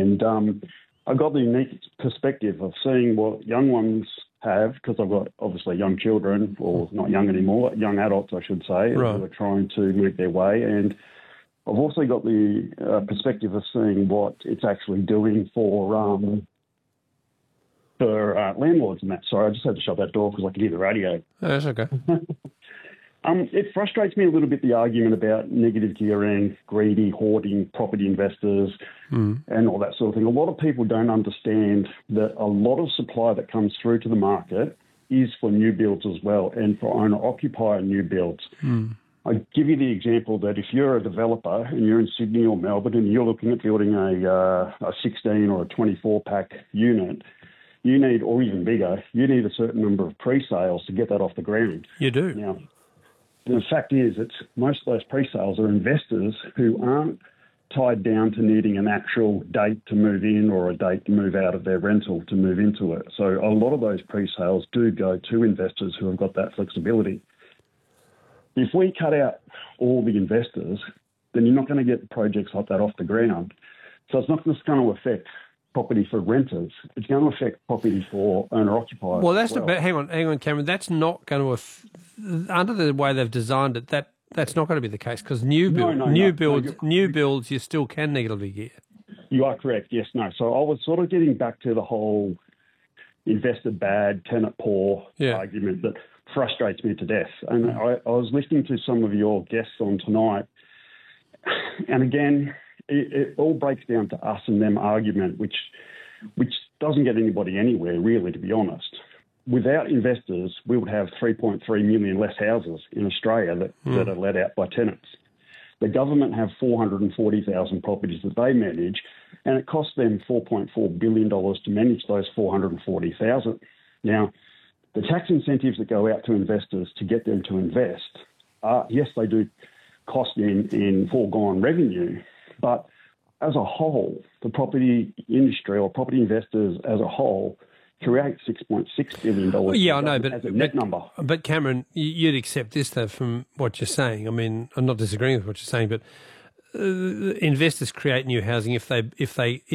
And I got the unique perspective of seeing what young ones have, because I've got obviously young children, or not young anymore, young adults, I should say, Right. who are trying to make their way. And I've also got the perspective of seeing what it's actually doing for landlords and that. Sorry, I just had to shut that door because I could hear the radio. Oh, that's okay. It frustrates me a little bit, the argument about negative gearing, greedy, hoarding, property investors, and all that sort of thing. A lot of people don't understand that a lot of supply that comes through to the market is for new builds as well, and for owner-occupier new builds. I give you the example that if you're a developer and you're in Sydney or Melbourne and you're looking at building a 16 or a 24-pack unit, you need, or even bigger, you need a certain number of pre-sales to get that off the ground. You do. Now, the fact is, most of those pre-sales are investors who aren't tied down to needing an actual date to move in or a date to move out of their rental to move into it. So a lot of those pre-sales do go to investors who have got that flexibility. If we cut out all the investors, then you're not going to get projects like that off the ground. So it's not just going to affect property for renters. It's going to affect property for owner-occupiers. Well, that's hang on, Cameron. That's not going to under the way they've designed it. That's not going to be the case, because new builds, you still can negatively gear. You are correct. Yes, no. So I was sort of getting back to the whole investor bad, tenant poor argument that frustrates me to death. And I was listening to some of your guests on tonight, and again, it all breaks down to us and them argument, which doesn't get anybody anywhere, really, to be honest. Without investors, we would have 3.3 million less houses in Australia that are let out by tenants. The government have 440,000 properties that they manage, and it costs them $4.4 billion to manage those 440,000. Now, the tax incentives that go out to investors to get them to invest, yes, they do cost in foregone revenue, but as a whole, the property industry or property investors as a whole create $6.6 billion Yeah, I know, as a net number. But Cameron, you'd accept this, though, from what you're saying. I mean, I'm not disagreeing with what you're saying, but investors create new housing if they